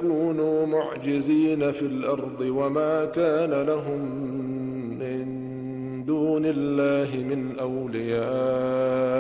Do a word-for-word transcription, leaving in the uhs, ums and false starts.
يكونوا معجزين في الأرض وما كان لهم من دون الله من أولياء